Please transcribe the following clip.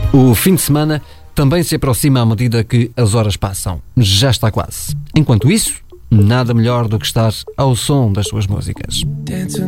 O fim de semana também se aproxima à medida que as horas passam. Já está quase. Enquanto isso, nada melhor do que estar ao som das suas músicas. Dancing